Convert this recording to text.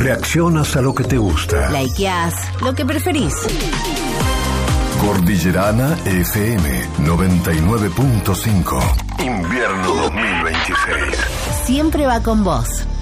Reaccionas a lo que te gusta. Likeás lo que preferís. Cordillerana FM 99.5. Invierno 2026. Siempre va con vos.